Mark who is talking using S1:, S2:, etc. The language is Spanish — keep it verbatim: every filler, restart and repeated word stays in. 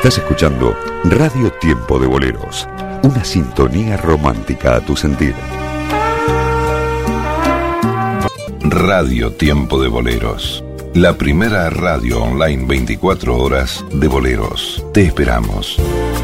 S1: Estás escuchando Radio Tiempo de Boleros, una sintonía romántica a tu sentir.
S2: Radio Tiempo de Boleros, la primera radio online veinticuatro horas de boleros. Te esperamos.